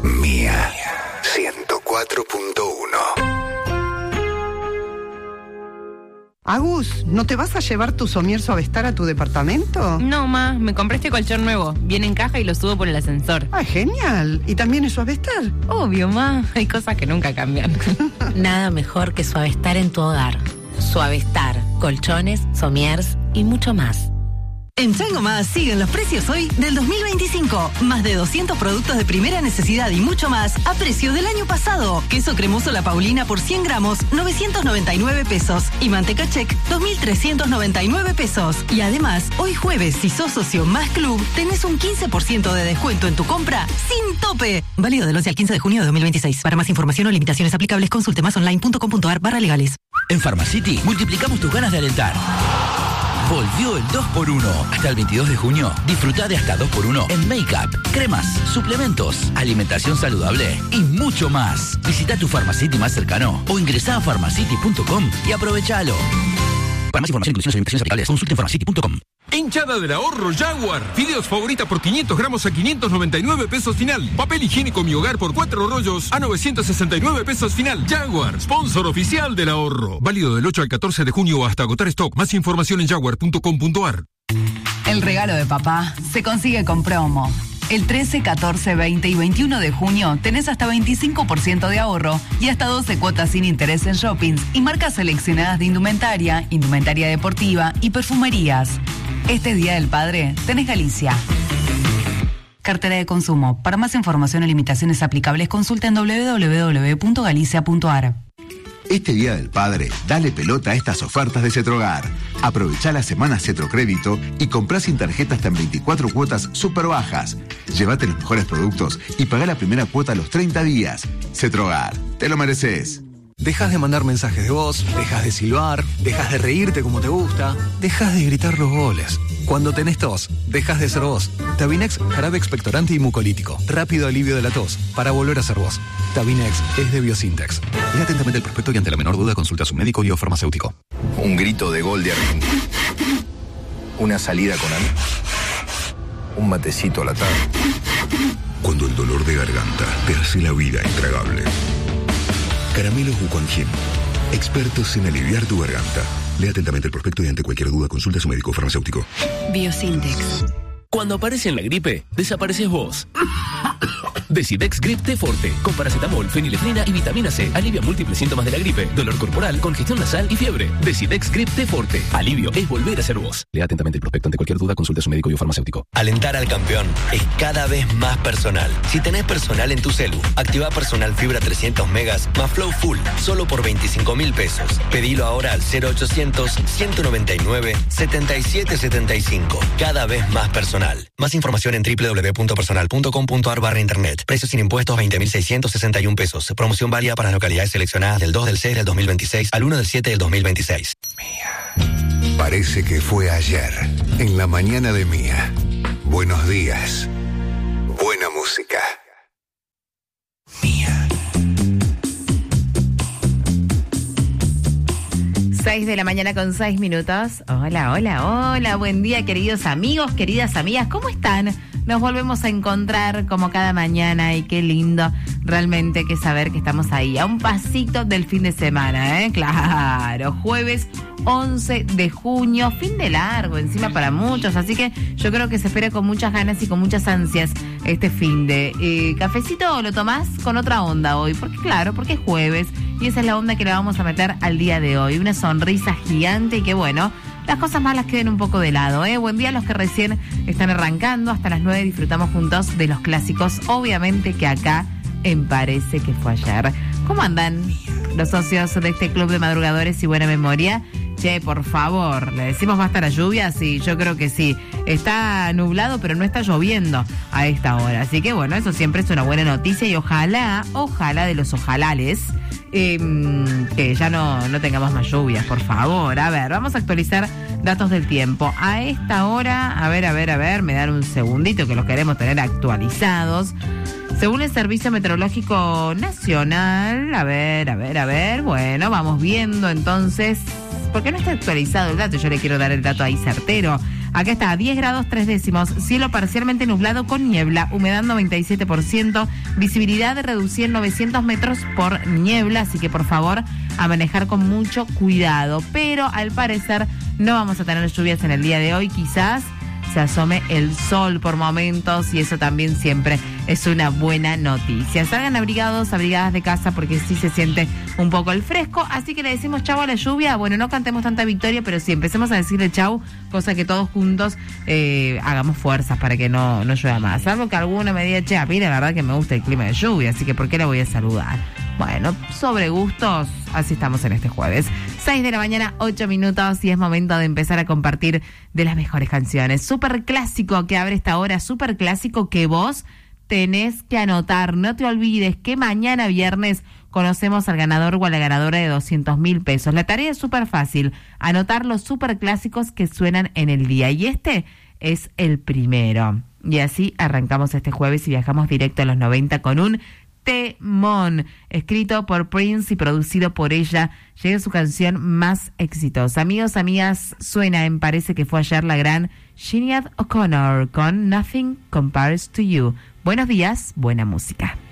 Mía 104.1. Agus, ¿no te vas a llevar tu somier Suavestar a tu departamento? No, ma, me compré este colchón nuevo. Viene en caja y lo subo por el ascensor. Ah, genial. ¿Y también es Suavestar? Obvio, ma. Hay cosas que nunca cambian. Nada mejor que Suavestar en tu hogar. Suavestar, colchones, somiers y mucho más. En Chango Más siguen los precios hoy del 2025. Más de 200 productos de primera necesidad y mucho más a precio del año pasado. Queso cremoso La Paulina por 100 gramos, 999 pesos. Y manteca Check, 2.399 pesos. Y además, hoy jueves, si sos socio Más Club, tenés un 15% de descuento en tu compra sin tope. Válido del 11 al 15 de junio de 2026. Para más información o limitaciones aplicables, consulte másonline.com.ar/legales. En Pharmacity multiplicamos tus ganas de alentar. Volvió el 2x1. Hasta el 22 de junio, disfruta de hasta 2x1 en make-up, cremas, suplementos, alimentación saludable y mucho más. Visita tu Pharmacity más cercano o ingresá a pharmacity.com y aprovechalo. Para más información, inclusiones y limitaciones aplicables, consulte en pharmacity.com. Hinchada del ahorro Jaguar. Fideos favorita por 500 gramos a 599 pesos final. Papel higiénico Mi Hogar por 4 rollos a 969 pesos final. Jaguar, sponsor oficial del ahorro. Válido del 8 al 14 de junio hasta agotar stock. Más información en jaguar.com.ar. El regalo de papá se consigue con promo. El 13, 14, 20 y 21 de junio tenés hasta 25% de ahorro y hasta 12 cuotas sin interés en shoppings y marcas seleccionadas de indumentaria, indumentaria deportiva y perfumerías. Este Día del Padre tenés Galicia. Cartera de consumo. Para más información o limitaciones aplicables, consulta en www.galicia.ar. Este Día del Padre, dale pelota a estas ofertas de Cetrogar. Aprovechá la semana Cetrocrédito y comprá sin tarjeta hasta en 24 cuotas súper bajas. Llévate los mejores productos y pagá la primera cuota a los 30 días. Cetrogar, te lo mereces. Dejas de mandar mensajes de voz, dejas de silbar, dejas de reírte como te gusta, dejas de gritar los goles. Cuando tenés tos, dejas de ser vos. Tabinex, jarabe expectorante y mucolítico. Rápido alivio de la tos, para volver a ser vos. Tabinex es de Biosintex. Lea atentamente el prospecto y ante la menor duda consulta a su médico y o farmacéutico. Un grito de gol de Argentina. Una salida con amigos. Un matecito a la tarde. Cuando el dolor de garganta te hace la vida intragable. Caramelos Wuquanjin, expertos en aliviar tu garganta. Lea atentamente el prospecto y ante cualquier duda consulta a su médico o farmacéutico. Biosintex. Cuando aparece en la gripe, desapareces vos. Decidex Grip T Forte, con paracetamol, fenilefrina y vitamina C. Alivia múltiples síntomas de la gripe, dolor corporal, congestión nasal y fiebre. Decidex Grip T Forte. Alivio es volver a ser vos. Lea atentamente el prospecto. Ante cualquier duda consulta a su médico y o farmacéutico. Alentar al campeón es cada vez más personal. Si tenés personal en tu celu, activa personal fibra 300 megas más Flow Full, solo por 25.000 pesos. Pedilo ahora al 0800-199-7775. Cada vez más personal. Más información en www.personal.com.ar/internet. Precios sin impuestos 20.661 pesos. Promoción válida para las localidades seleccionadas del 2 del 6 del 2026 al 1 del 7 del 2026. Parece que fue ayer, en la mañana de Mía. Buenos días. Buena música. Mía. 6 de la mañana con 6 minutos. Hola, hola, hola. Buen día, queridos amigos, queridas amigas. ¿Cómo están? Nos volvemos a encontrar como cada mañana y qué lindo realmente que saber que estamos ahí, a un pasito del fin de semana, ¿eh? Claro, jueves 11 de junio, fin de largo encima para muchos, así que yo creo que se espera con muchas ganas y con muchas ansias este fin de... ¿Cafecito lo tomás con otra onda hoy? Porque claro, porque es jueves y esa es la onda que le vamos a meter al día de hoy, una sonrisa gigante y que bueno... Las cosas malas queden un poco de lado, ¿eh? Buen día a los que recién están arrancando. Hasta las 9 disfrutamos juntos de los clásicos. Obviamente que acá en Parece que fue ayer. ¿Cómo andan los socios de este club de madrugadores y buena memoria? Che, por favor, ¿le decimos va a estar a lluvia? Sí, yo creo que sí. Está nublado, pero no está lloviendo a esta hora. Así que bueno, eso siempre es una buena noticia y ojalá de los ojalales, que ya no tengamos más lluvias, por favor. A ver, vamos a actualizar datos del tiempo. A esta hora, a ver, me dan un segundito que los queremos tener actualizados. Según el Servicio Meteorológico Nacional, a ver, bueno, vamos viendo entonces... Porque no está actualizado el dato, yo le quiero dar el dato ahí certero. Acá está, 10 grados 3 décimos, cielo parcialmente nublado con niebla, humedad 97%, visibilidad reducida en 900 metros por niebla, así que por favor a manejar con mucho cuidado. Pero al parecer no vamos a tener lluvias en el día de hoy, quizás se asome el sol por momentos y eso también siempre es una buena noticia. Salgan abrigados, abrigadas de casa porque sí se siente un poco el fresco, así que le decimos chau a la lluvia. Bueno, no cantemos tanta victoria, pero sí empecemos a decirle chau, cosa que todos juntos hagamos fuerzas para que no llueva más. Salvo que alguno me diga, che, a mí la verdad que me gusta el clima de lluvia, así que ¿por qué la voy a saludar? Bueno, sobre gustos, así estamos en este jueves. 6 de la mañana, 8 minutos y es momento de empezar a compartir de las mejores canciones. Súper clásico que abre esta hora, súper clásico que vos tenés que anotar. No te olvides que mañana viernes conocemos al ganador o a la ganadora de 200.000 pesos. La tarea es súper fácil, anotar los súper clásicos que suenan en el día. Y este es el primero. Y así arrancamos este jueves y viajamos directo a los 90 con un temón, escrito por Prince y producido por ella. Llega su canción más exitosa. Amigos, amigas, suena en Parece que fue ayer la gran Sinead O'Connor con Nothing Compares to You. Buenos días, buena música.